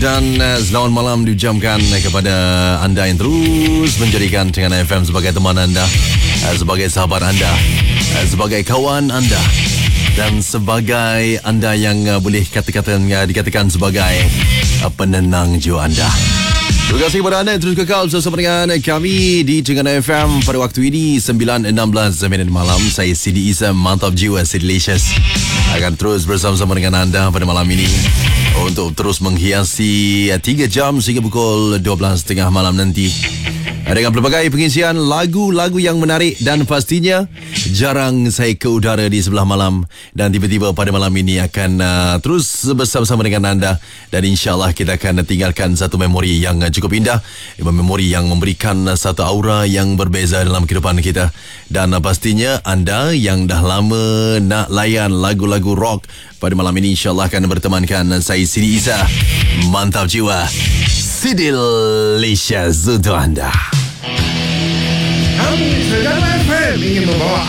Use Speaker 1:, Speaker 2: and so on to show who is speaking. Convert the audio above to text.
Speaker 1: Dan selamat malam diucapkan kepada anda yang terus menjadikan Tenggana FM sebagai teman anda, sebagai sahabat anda, sebagai kawan anda, dan sebagai anda yang boleh dikatakan sebagai penenang jiwa anda. Terima kasih kepada anda yang terus kekal bersama dengan kami di Tenggana FM pada waktu ini 9.16 minit malam. Saya Sidi Isa, mantap jiwa Sidilicious, akan terus bersama-sama dengan anda pada malam ini untuk terus menghiasi 3 jam sehingga pukul 12.30 malam nanti dengan pelbagai pengisian lagu-lagu yang menarik dan pastinya jarang saya ke udara di sebelah malam, dan tiba-tiba pada malam ini akan terus bersama-sama dengan anda, dan insyaAllah kita akan tinggalkan satu memori yang cukup indah, memori yang memberikan satu aura yang berbeza dalam kehidupan kita. Dan pastinya anda yang dah lama nak layan lagu-lagu rock, pada malam ini insyaAllah akan bertemankan saya Sidi Isa, mantap jiwa Sidilicious untuk anda.
Speaker 2: Kami Tenggana FM ingin membawa